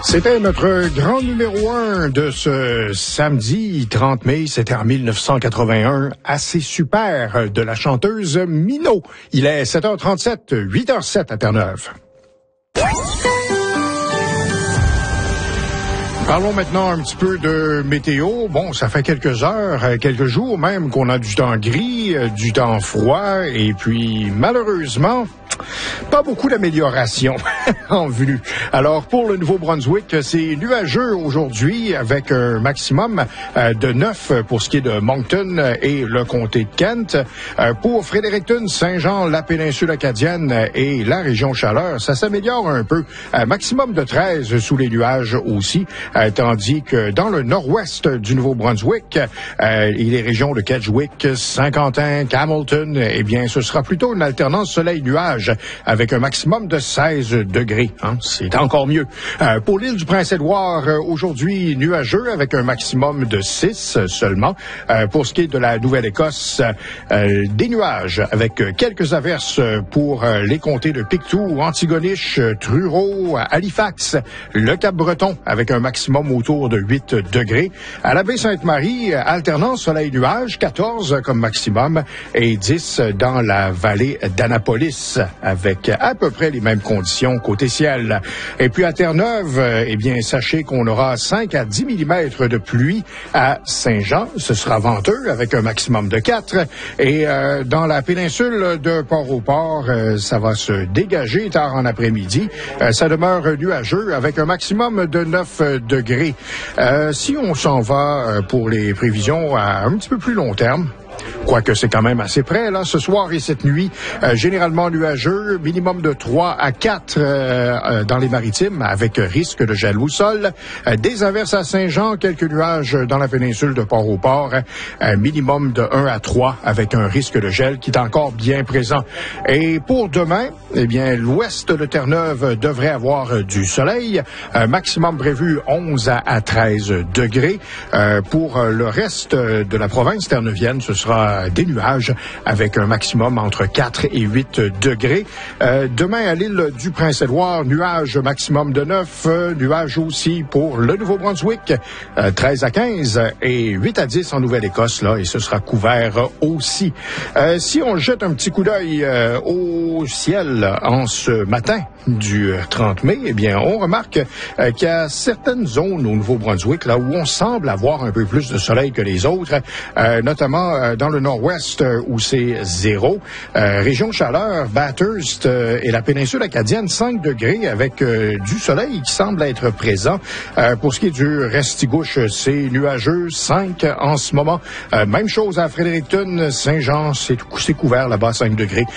C'était notre grand numéro 1 de ce samedi 30 mai. C'était en 1981. Assez super de la chanteuse Minot. Il est 7h37, 8h07 à Terre-Neuve. Parlons maintenant un petit peu de météo. Bon, ça fait quelques heures, quelques jours même qu'on a du temps gris, du temps froid, et puis malheureusement, pas beaucoup d'amélioration en vue. Alors, pour le Nouveau-Brunswick, c'est nuageux aujourd'hui avec un maximum de 9 pour ce qui est de Moncton et le comté de Kent. Pour Fredericton, Saint-Jean, la péninsule acadienne et la région Chaleur, ça s'améliore un peu. Maximum de 13 sous les nuages aussi, tandis que dans le nord-ouest du Nouveau-Brunswick et les régions de Kedgwick, Saint-Quentin, Hamilton, eh bien, ce sera plutôt une alternance soleil-nuage avec un maximum de 16 degrés. C'est encore mieux. Pour l'île du Prince-Édouard, aujourd'hui, nuageux avec un maximum de 6 seulement. Pour ce qui est de la Nouvelle-Écosse, des nuages avec quelques averses pour les comtés de Pictou, Antigonish, Truro, Halifax, le Cap-Breton avec un maximum autour de 8 degrés. À la baie Sainte-Marie, alternance soleil-nuage, 14 comme maximum et 10 dans la vallée d'Annapolis, avec à peu près les mêmes conditions côté ciel. Et puis à Terre-Neuve, eh bien, sachez qu'on aura 5 à 10 mm de pluie à Saint-Jean. Ce sera venteux avec un maximum de 4. Et dans la péninsule de Port-au-Port, ça va se dégager tard en après-midi. Ça demeure nuageux avec un maximum de 9 degrés. Si on s'en va pour les prévisions à un petit peu plus long terme, quoique c'est quand même assez près, là, ce soir et cette nuit, généralement nuageux, minimum de 3 à 4 dans les maritimes, avec risque de gel au sol. Des averses à Saint-Jean, quelques nuages dans la péninsule de Port-au-Port, minimum de 1 à 3, avec un risque de gel qui est encore bien présent. Et pour demain, eh bien, l'ouest de Terre-Neuve devrait avoir du soleil, maximum prévu 11 à 13 degrés. Pour le reste de la province terre-neuvienne, ce sera des nuages avec un maximum entre 4 et 8 degrés. Demain, à l'île du Prince-Édouard, nuages maximum de 9, nuages aussi pour le Nouveau-Brunswick, 13 à 15 et 8 à 10 en Nouvelle-Écosse, là, et ce sera couvert aussi. Si on jette un petit coup d'œil au ciel en ce matin du 30 mai, eh bien, on remarque qu'il y a certaines zones au Nouveau-Brunswick, là, où on semble avoir un peu plus de soleil que les autres, notamment dans le nord-ouest où c'est 0. Région Chaleur, Bathurst et la péninsule acadienne, 5 degrés avec du soleil qui semble être présent. Pour ce qui est du Restigouche, c'est nuageux, 5 en ce moment. Même chose à Fredericton, Saint-Jean, c'est couvert là-bas, 5 degrés.